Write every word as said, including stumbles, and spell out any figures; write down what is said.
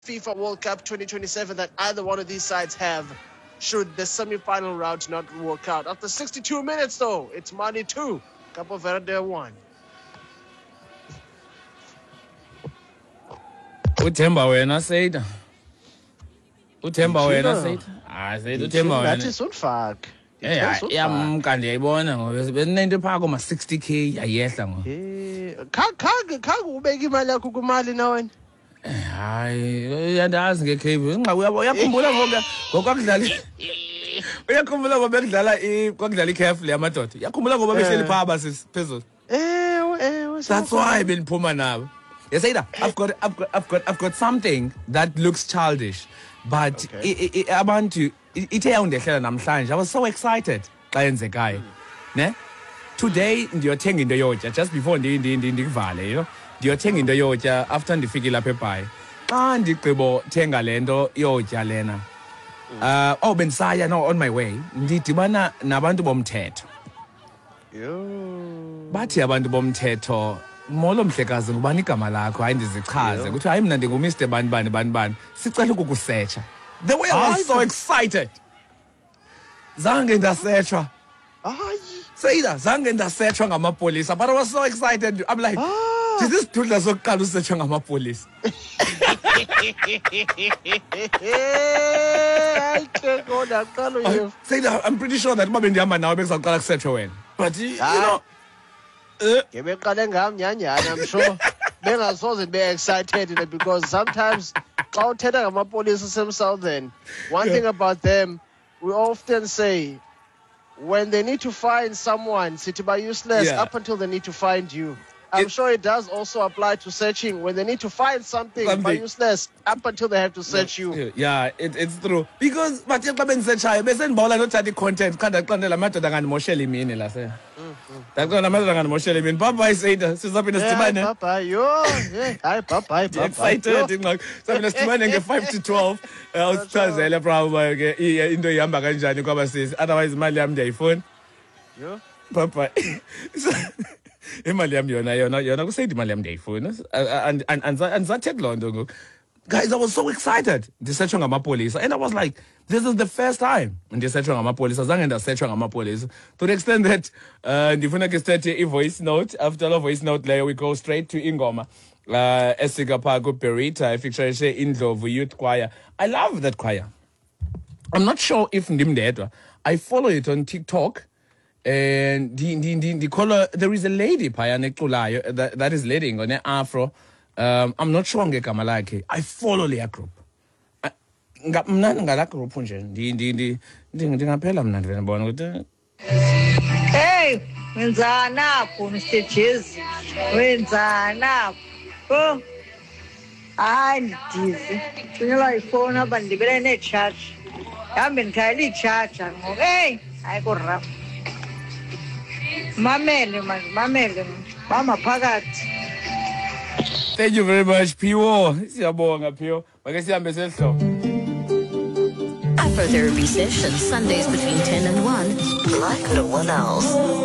FIFA World Cup twenty twenty-seven that either one of these sides have should the semi-final route not work out. After sixty-two minutes, though, it's Mali two, Capo Verde one. Uthemba wena Seda. Uthemba wena Seda. Ah, Seda uthemba wena. That is unfak. Eh, yamka ndiyayibona ngoba benento phaa koma sixty K ayehla ngo. Eh, khange khange ubeka imali yakho kumali na wena. Hayi, uyandazi ngeCable. Inqa uyakhumbula ngoba ngokudlala. Uyakhumbula ngoba bekudlala i kwakudlala iCAF le yamadoda. Uyakhumbula ngoba behleli phaa abasisi phezulu. Eh, eh, that's why beniphuma nabo. Yes, Ada, I've got, I've got, I've got, I've got something that looks childish, but abantu ithe yawundehlela namhlanje. I was so excited xa yenzekayo. Ne? Today ndiyothenga into yotya just before ndi ndi ndikuvale, you know. Ndiyothenga into yotya after ndifikile lapha eBhayi. Xa ndigqibo thenga lento yotya lena. Uh oh bensaya no on my way. Ndidibana nabantu bomthetho. Yo. Bathi abantu bomthetho molo mhlekazi ngubani igama lakho hayi ndizichaze ukuthi hayi mina ndingu Mister bani bani bani bani sicela ukukusearcha. The way I was so excited. Zange ndasearchwa. Hayi. Sayida zange ndasearchwa ngamapolisa but I was so excited. I'm like is this dude sokuqala usearchwa ngamapolisa? I can't go down qalo. Sayida I'm pretty sure that mabe ndihamba nawe bekuzaqala kusearchwa wena. But you know ngebeqale ngamnyanyana I'm sure bengasoze be excited because sometimes xa uthetha ngamapolisa semsouthern one thing about them we often say when they need to find someone sithi ba useless yeah. up until they need to find you. I'm it, sure it does also apply to searching when they need to find something, something. But useless up until they have to search yeah, you. Yeah, it, it's true. Because but xa bendisearchayo bese ndibola nothatha i-content khanda qandela amadoda ngandimoshela imini la se. Ndaqonda amadoda ngandimoshela imini. Bye bye Seda. Sizaphinda sidibane. Bye bye. Yo, yeah. Hi bye bye. Excited ingxaki. Sizaphinda sidibane nge-five to twelve. Awusichazele bravo ke into ihamba kanjani kwabasisi. Otherwise imali yami ndiyayifuna. Yo. Bye bye. Imali yami yona yona yona kusayidi imali yami ndiyayifuna and and and anzathe kuloo nto ngoku. Guys, I was so excited ndisearchwa ngamapolisa and I was like this is the first time ndisearchwa ngamapolisa zange ndasearchwa ngamapolisa to the extent that uh ndifuna ke sithethe i-voice note after the voice note later we go straight to ingoma uh esika phaa kuBerita ifeatureshe Indlovu Youth Choir. I love that choir. I'm not sure if ndim ndedwa. I follow it on TikTok. And the, the, the, the color, there is a lady that, that is leading on an afro. Um, I'm not sure ngegama lakhe. I follow their group. Mna ngala group nje. Ndi ndi ndi ndingaphela mna ndibona ukuthi hey, wenzani apho Mister Jazzy? Wenzani apho? Oh. Hayi ndidizi. Thunyelwa ifoni aba ndibele ne charge. Hambe ndikhayela i-charger ngoku. Hey, hayi kurap. Mamele man, mamele mama phakathi. Thank you very much Piwo. Siyabonga Piwo. Make sihambe sehlo. Afro Therapy Sessions Sundays between ten and one like no one else.